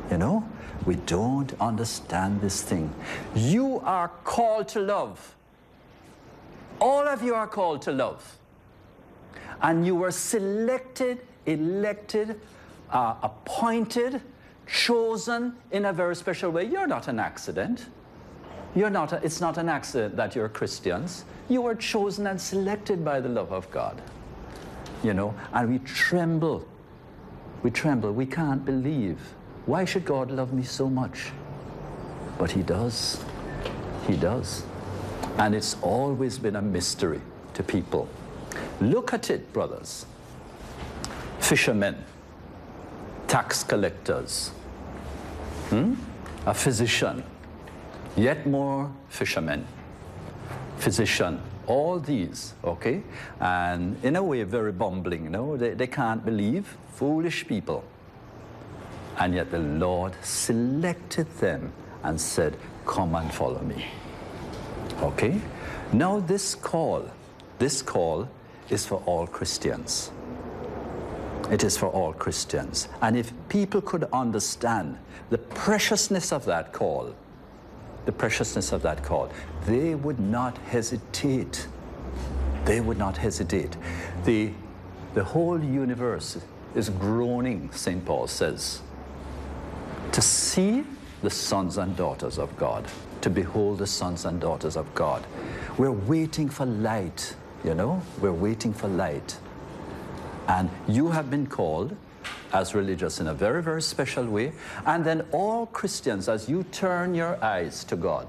You know, we don't understand this thing. You are called to love. All of you are called to love. And you were selected, elected, appointed, chosen in a very special way. You're not an accident. It's not an accident that you're Christians. You were chosen and selected by the love of God. You know, and we tremble. We tremble. We can't believe. Why should God love me so much? But he does. He does. And it's always been a mystery to people. Look at it, brothers. Fishermen, tax collectors, a physician, yet more fishermen, physician, all these, okay? And in a way, very bumbling, you know? They can't believe, foolish people. And yet the Lord selected them and said, come and follow me. Okay? Now this call is for all Christians. It is for all Christians. And if people could understand the preciousness of that call, they would not hesitate. They would not hesitate. The whole universe is groaning, St. Paul says, to see the sons and daughters of God, to behold the sons and daughters of God. We're waiting for light, you know? We're waiting for light. And you have been called as religious in a very, very special way. And then all Christians, as you turn your eyes to God,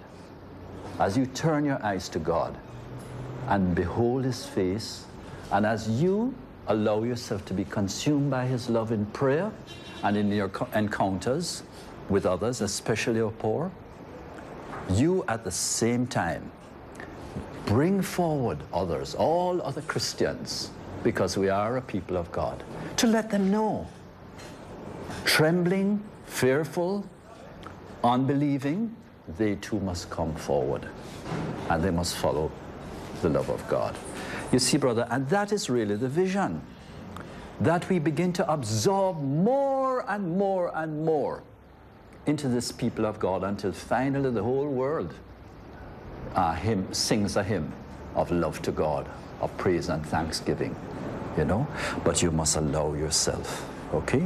and behold his face, and as you allow yourself to be consumed by his love in prayer and in your encounters with others, especially your poor, you at the same time bring forward others, all other Christians, because we are a people of God, to let them know. Trembling, fearful, unbelieving, they too must come forward, and they must follow the love of God. You see, brother, and that is really the vision, that we begin to absorb more and more and more into this people of God until finally the whole world sings a hymn of love to God, of praise and thanksgiving, you know. But you must allow yourself, okay?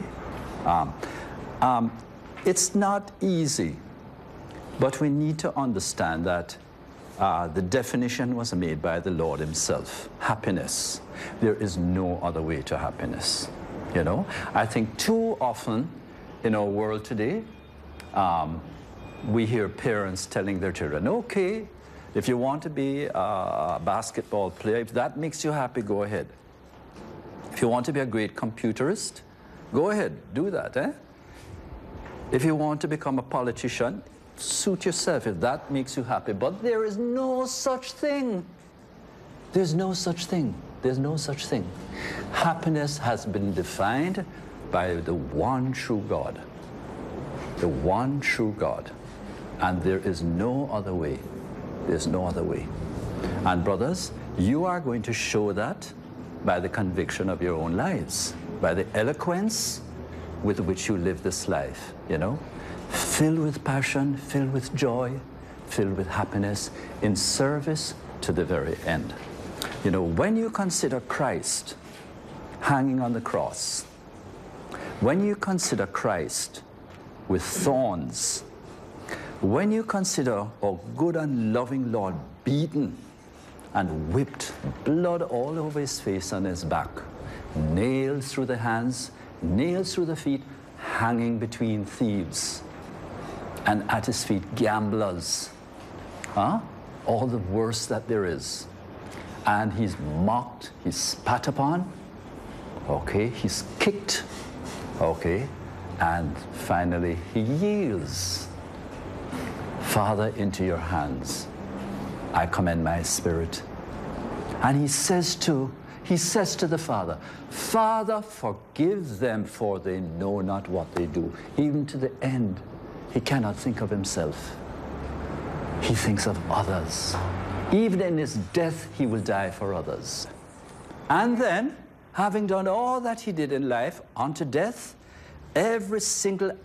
It's not easy, but we need to understand that the definition was made by the Lord himself. Happiness. There is no other way to happiness, you know. I think too often in our world today, we hear parents telling their children, okay, if you want to be a basketball player, if that makes you happy, go ahead. If you want to be a great computerist, go ahead, do that, eh? If you want to become a politician, suit yourself if that makes you happy. But there is no such thing. There's no such thing. There's no such thing. Happiness has been defined by the one true God. The one true God. And there is no other way. There's no other way. And brothers, you are going to show that by the conviction of your own lives, by the eloquence with which you live this life, you know, filled with passion, filled with joy, filled with happiness, in service to the very end. You know, when you consider Christ hanging on the cross, when you consider Christ with thorns, when you consider our good and loving Lord beaten and whipped, blood all over his face and his back, nails through the hands, nails through the feet, hanging between thieves, and at his feet gamblers, all the worst that there is. And he's mocked, he's spat upon, okay, he's kicked, okay, and finally he yields. Father, into your hands I commend my spirit. And he says to the Father, Father, forgive them, for they know not what they do. Even to the end, he cannot think of himself. He thinks of others. Even in his death, he will die for others. And then, having done all that he did in life unto death, every single